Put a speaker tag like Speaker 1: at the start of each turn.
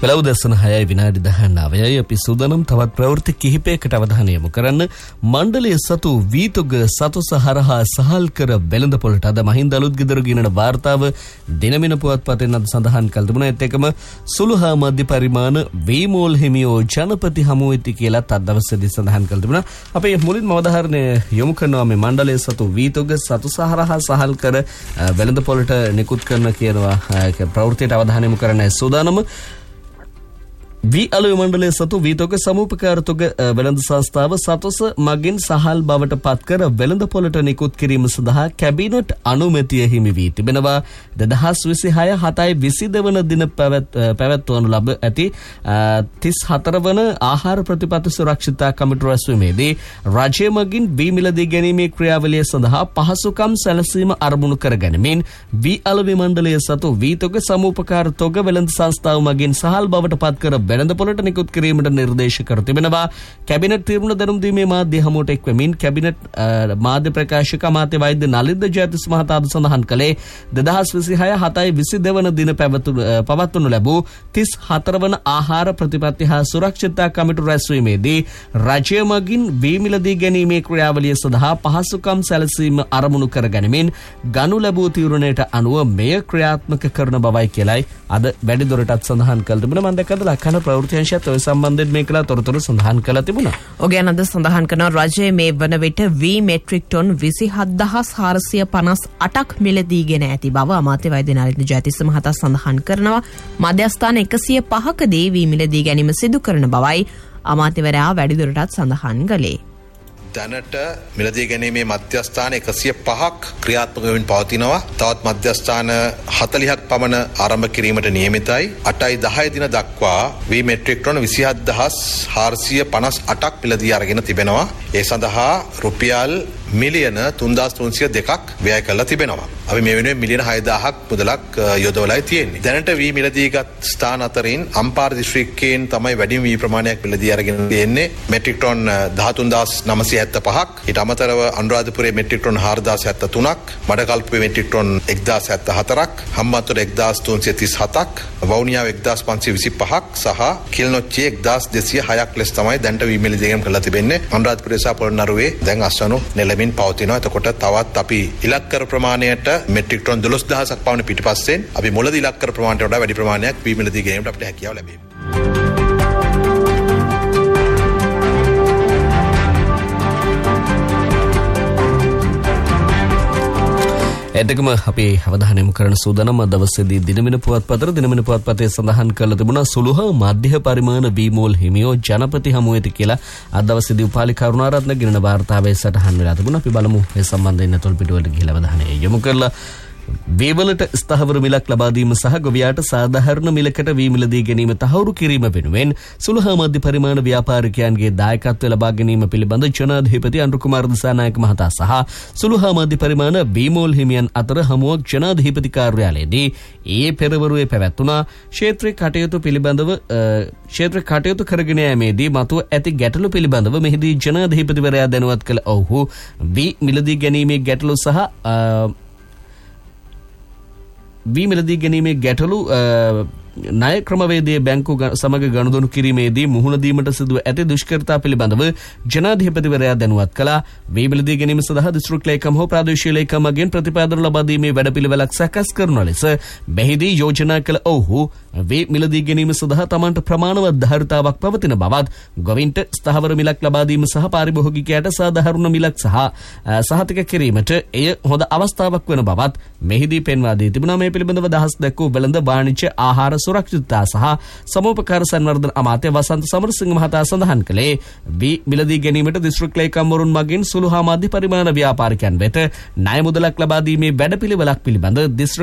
Speaker 1: වෙලවදසන 6යි විනාඩි 19යි අපි සූදානම් තවත් ප්‍රවෘත්ති කිහිපයකට අවධානය යොමු කරන්න. මණ්ඩලයේ සතු වීතුග සතුස හරහා සහල් කර වෙළඳපොළට අද මහින්ද අලුත්ගෙදර ගෙනන වාර්තාව දිනමින පුවත්පතෙන් අද සඳහන් කළ තිබුණා. ඒත් එකම සුළු හා මධ්‍ය පරිමාණ වීමෝල් හිමියෝ ජනපති හමු වෙති කියලා අද දවසේදී සඳහන් කළ තිබුණා. අපි මුලින්ම අවධාරණය යොමු කරනවා මේ මණ්ඩලයේ සතු වීතුග සතුස හරහා සහල් කර වෙළඳපොළට නිකුත් කරන කියනවා ප්‍රවෘත්තියට අවධානය යොමු කරන්න සූදානම. වී අලුය මණ්ඩලයේ සතු වීතොග සමූපකාරතුග වෙළඳ සංස්ථාව සතොස මගින් සහල් බවට පත්කර වෙළඳපොළට නිකුත් කිරීම සඳහා කැබිනට් අනුමැතිය හිමි වී තිබෙනවා. 2026 7/22 වන දින පැවැත්වනු ලබ ඇති 34 වන ආහාර ප්‍රතිපත්ති සුරක්ෂිතතා කමිටු රැස්වීමේදී රජය මගින් වී මිලදී ගැනීමේ ක්‍රියාවලිය සඳහා පහසුකම් සැලසීම අරමුණු කර ගැනීමෙන් වී අලුය මණ්ඩලයේ සතු වීතොග සමූපකාරතුග වෙළඳ සංස්ථාව මගින් සහල් බවට පත්කර වෙළඳපොළට නිකුත් කිරීමට නිර්දේශ කර තිබෙනවා. කැබිනට් තීරණ දැනුම් දීමේ මාධ්‍ය හමුවට එක්වමින් කැබිනට් මාධ්‍ය ප්‍රකාශක අමාත්‍ය වෛද්‍ය නලින්ද ජයතිස් මහතා සඳහන් කළේ 2026 7/22 වන දින පවත්වනු ලැබූ 34 වන ආහාර ප්‍රතිපත්ති හා සුරක්ෂිතතා කමිටු රැස්වීමේදී රජය මගින් වී මිලදී ගැනීමේ ක්‍රියාවලිය සඳහා පහසුකම් සැලසීම අරමුණු කර ගැනීමෙන් ගනු ලැබූ තීරණයට අනුව මෙය ක්‍රියාත්මක කරන බවයි කියලයි අද වැඩිදුරටත් සඳහන් කළ තිබුණා. මම දැක්කද ලක්කන ප්‍රවෘත්තිංශයත් ඔය සම්බන්ධයෙන් මේකලා තොරතුරු සඳහන් කළා තිබුණා. ඔගේ අනද සඳහන් කරන රජයේ මේ වන විට වී මෙට්‍රික් ටොන් 27458ක් මිලදීගෙන ඇති බව අමාත්‍ය වෛද්‍ය නලින්ද ජයතිස්ස මහතා සඳහන් කරනවා. මධ්‍යස්ථාන 105කදී වී මිලදී ගැනීම සිදු කරන බවයි අමාත්‍යවරයා වැඩිදුරටත් සඳහන් කළේ.
Speaker 2: දැනට මිලදී ගැනීමේ මධ්‍යස්ථාන 105ක් ක්‍රියාත්මක වෙමින් පවතිනවා. තවත් මධ්‍යස්ථාන 40ක් පමණ ආරම්භ කිරීමට නියමිතයි. 8/10 දින දක්වා වී මෙට්‍රික් ටොන් 27458ක් මිලදී අරගෙන තිබෙනවා. ඒ සඳහා රුපියල් මිලියන 3302ක් වැය කරලා තිබෙනවා. අපි මේ වෙනුවෙන් මිලියන 6000ක් මුදලක් යොදවලා තියෙන්නේ. දැනට වී මිලදීගත් ස්ථාන අතරින් අම්පාර දිස්ත්‍රික්කයෙන් තමයි වැඩිම වී ප්‍රමාණයක් මිලදී අරගෙන තියෙන්නේ. Metric ton 13975ක්. ඊට අමතරව අනුරාධපුරයේ metric ton 4073ක්, මඩකල්පුවේ metric ton 1074ක්, Hambantota 1337ක්, Vavuniya 1525ක් සහ කිල්නොච්චියේ 1206ක් ලෙස තමයි දැනට වී මිලදී ගැනීම කරලා තිබෙන්නේ. අනුරාධපුරයේ සහ පොළොන්නරුවේ දැන් අස්වනු නෙලමින් පවතිනවා. එතකොට තවත් අපි ඉලක්කර ප්‍රමාණයට මෙට්‍රික් ටොන් 12000ක් පවන පිටිපස්සෙන් අපි මුලදී ඉලක්කර ප්‍රමාණයට වඩා වැඩි ප්‍රමාණයක් වී මිලදී ගැනීමට අපිට හැකියාව ලැබෙනවා. එතකම අපි අවධානය යොමු කරන සූදානම් දවසේදී දිනමින පුවත්පතේ සඳහන් කළ තිබුණා සුළු හා මධ්‍ය පරිමාණ වීමෝල් හිමියෝ ජනපති හමු වෙති කියලා අද දවසේදී උපාලි කරුණාරත්න ගෙනන වාර්තාවේ සටහන් වෙලා තිබුණා. අපි බලමු මේ සම්බන්ධයෙන් තොල් පිටුවලට ගිහිලා අවධානය යොමු කරලා වේවලට ස්ථාවර මිලක් ලබා දීම සහ ගොවියාට සාධාරණ මිලකට වී මිලදී ගැනීම තහවුරු කිරීම වෙනුවෙන් සුළු හා මධ්‍ය පරිමාණ ව්‍යාපාරිකයන්ගේ දායකත්වය ලබා ගැනීම පිළිබඳ ජනාධිපති අනුර කුමාර දිසානායක මහතා සහ සුළු හා මධ්‍ය පරිමාණ වීමෝල් හිමියන් අතර හමුවක් ජනාධිපති කාර්යාලයේදී පෙරවරුවේ පැවැත්වුණා. ක්ෂේත්‍ර කටයුතු කරගෙන යාමේදී මතුව ඇති ගැටලු පිළිබඳව මෙහිදී ජනාධිපතිවරයා දැනුවත් කළ ඔවුහු වී මිලදී ගැනීමේ ගැටලු සහ වී මිලදී ගැනීමේ ගැටලු ණය ක්‍රමවේදයේ බැංකු සමග ගනුදෙනු කිරීමේදී මුහුණ දීමට සිදුව ඇති දුෂ්කරතා පිළිබඳව ජනාධිපතිවරයා දැනුවත් කළා. වී මිලදී ගැනීම සඳහා දිස්ත්‍රික් ලේකම් හෝ ප්‍රාදේශීය ලේකම් මගින් ප්‍රතිපාදන ලබා දීමේ වැඩපිළිවෙලක් සකස් කරන ලෙස මෙහිදී යෝජනා කළ ඔවුහු වී මිලදී ගැනීම සඳහා තමන්ට ප්‍රමාණවත් ධාරිතාවක් පවතින බවත්, ගොවින්ට ස්ථාවර මිලක් ලබා දීම සහ පාරිභෝගිකයාට සාධාරණ මිලක් සහ සහතික කිරීමට එය හොඳ අවස්ථාවක් වන බවත් මෙහිදී පෙන්වා දී තිබුණා. මේ පිළිබඳව දහස් දැක්වූ වෙළඳ වාණිජ්‍ය ආහාර සුරක්ෂිතතා සහ සමෝපකාර සංවර්ධන අමාත්‍ය වසන්ත සමරසිංහ මහතා සඳහන් කළේ වී මිලදී ගැනීමට දිස්ත්‍රික් ලේකම්වරුන් මගින් සුළු හා මධ්‍ය පරිමාණ ව්‍යාපාරිකයන් වෙත ණය මුදලක් ලබා දීමේ වැඩපිළිවෙලක් පිළිබඳ